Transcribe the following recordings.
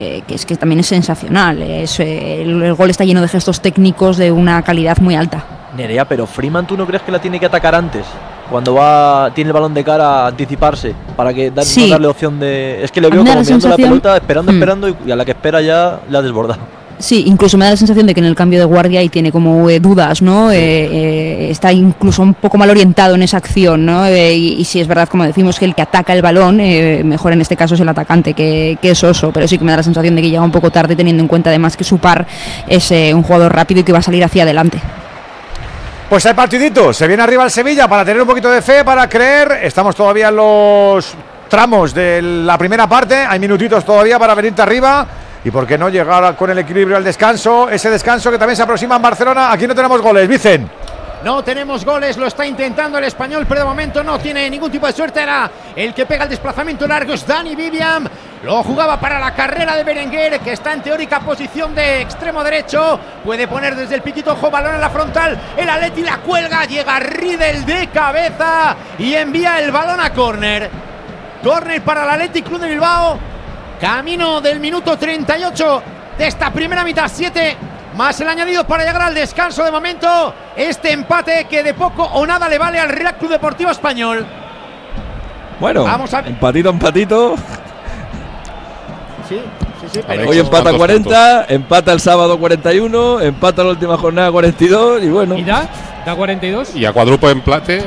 que es que también es sensacional. El gol está lleno de gestos técnicos de una calidad muy alta. Nerea, pero Freeman, ¿tú no crees que la tiene que atacar antes? Cuando tiene el balón de cara, a anticiparse para que no darle opción de... Es que le veo como mirando la pelota, esperando y a la que espera ya la ha desbordado. Sí, incluso me da la sensación de que en el cambio de guardia y tiene como dudas, ¿no? Está incluso un poco mal orientado en esa acción, ¿no? Y sí es verdad, como decimos, que el que ataca el balón, mejor en este caso es el atacante que es Oso, pero sí que me da la sensación de que llega un poco tarde, teniendo en cuenta además que su par es un jugador rápido y que va a salir hacia adelante. Pues hay partidito, se viene arriba el Sevilla para tener un poquito de fe, para creer. Estamos todavía en los tramos de la primera parte, hay minutitos todavía para venirte arriba. Y por qué no llegar con el equilibrio al descanso, ese descanso que también se aproxima en Barcelona. Aquí no tenemos goles, Vicen. No tenemos goles, lo está intentando el Español, pero de momento no tiene ningún tipo de suerte. Era el que pega el desplazamiento largo, es Dani Vivian. Lo jugaba para la carrera de Berenguer, que está en teórica posición de extremo derecho. Puede poner desde el piquito ojo, balón en la frontal. El Atleti la cuelga, llega Riedel de cabeza y envía el balón a córner. Córner para el Athletic Club de Bilbao. Camino del minuto 38 de esta primera mitad, 7 más el añadido para llegar al descanso. De momento, este empate que de poco o nada le vale al Real Club Deportivo Español. Bueno, vamos a empatito. Sí. Hoy empata 40, empata el sábado 41, empata la última jornada 42 y bueno. ¿Y da 42? Y a cuádruple empate.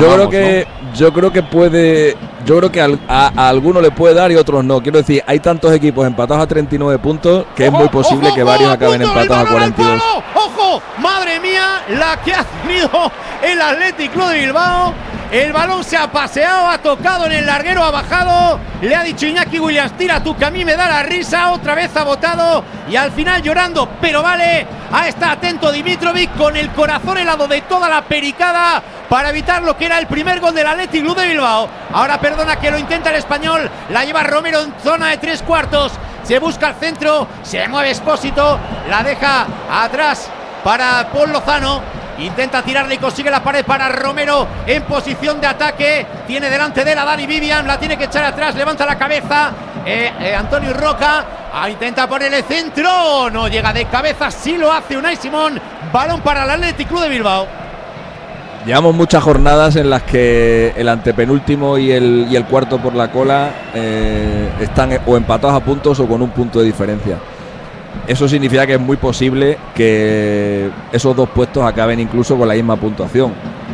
Yo creo que a alguno le puede dar y otros no. Quiero decir, hay tantos equipos empatados a 39 puntos que es muy posible que varios acaben empatados a 42. ¡Ojo! ¡Madre mía! La que ha tenido el Athletic Club de Bilbao. El balón se ha paseado, ha tocado en el larguero, ha bajado. Le ha dicho Iñaki Williams, tira tú que a mí me da la risa. Otra vez ha botado y al final llorando, pero vale. Ahí está atento Dimitrovic con el corazón helado de toda la pericada para evitar lo que era el primer gol del Athletic Club de Bilbao. Ahora perdona que lo intenta el Español. La lleva Romero en zona de 3/4. Se busca el centro, se mueve Expósito, la deja atrás para Paul Lozano. Intenta tirarle y consigue la pared para Romero en posición de ataque. Tiene delante de él a Dani Vivian, la tiene que echar atrás, levanta la cabeza. Antonio Roca intenta poner el centro, no llega de cabeza, sí lo hace Unai Simón. Balón para el Athletic Club de Bilbao. Llevamos muchas jornadas en las que el antepenúltimo y el cuarto por la cola están o empatados a puntos o con un punto de diferencia. Eso significa que es muy posible que esos dos puestos acaben incluso con la misma puntuación.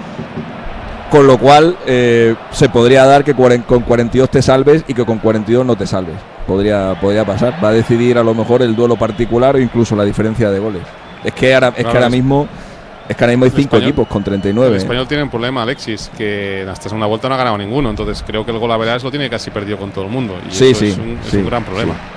Con lo cual se podría dar que con 42 te salves y que con 42 no te salves. Podría pasar. Va a decidir a lo mejor el duelo particular o incluso la diferencia de goles. Es que ahora mismo hay 5 equipos con 39. El Español tiene un problema, Alexis, que hasta segunda vuelta no ha ganado ninguno. Entonces creo que el gol a veras lo tiene casi perdido con todo el mundo. Y eso es un gran problema. Sí.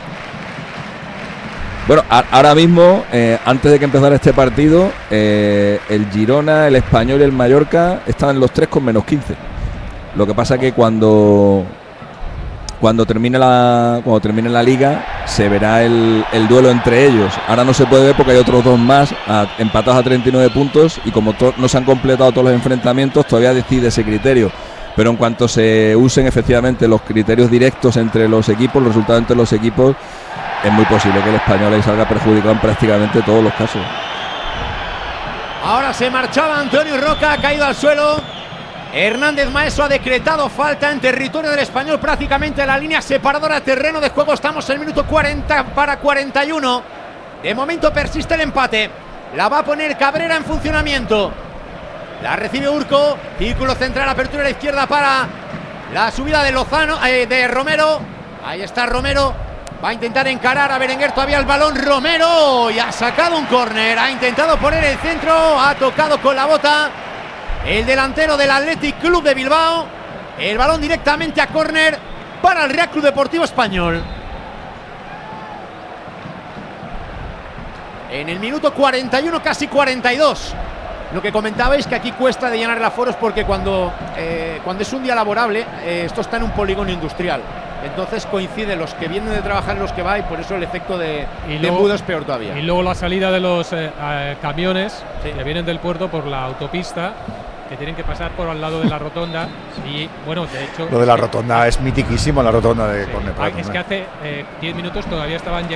Bueno, ahora mismo, antes de que empezara este partido, el Girona, el Español y el Mallorca están los tres con menos 15. Lo que pasa que cuando termine la liga se verá el duelo entre ellos. Ahora no se puede ver porque hay otros dos más empatados a 39 puntos y como no se han completado todos los enfrentamientos, todavía decide ese criterio. Pero en cuanto se usen efectivamente los criterios directos entre los equipos, los resultados entre los equipos, es muy posible que el Español ahí salga perjudicado en prácticamente todos los casos. Ahora se marchaba Antonio Roca, ha caído al suelo. Hernández Maeso ha decretado falta en territorio del Español, prácticamente en la línea separadora de terreno de juego. Estamos en el minuto 40 para 41. De momento persiste el empate. La va a poner Cabrera en funcionamiento. La recibe Urco. Círculo central, apertura a la izquierda para la subida de de Romero. Ahí está Romero. Va a intentar encarar a Berenguer, todavía el balón Romero y ha sacado un córner. Ha intentado poner el centro, ha tocado con la bota el delantero del Athletic Club de Bilbao. El balón directamente a córner para el Real Club Deportivo Español. En el minuto 41, casi 42. Lo que comentabais que aquí cuesta de llenar el aforo es porque cuando es un día laborable, esto está en un polígono industrial. Entonces coinciden los que vienen de trabajar y los que van, y por eso el efecto de embudo es peor todavía. Y luego la salida de los camiones que vienen del puerto por la autopista, que tienen que pasar por al lado de la rotonda. Y bueno, de hecho, lo de la rotonda es mitiquísimo, la rotonda de Corneprat. Es que hace 10 minutos todavía estaban llegando.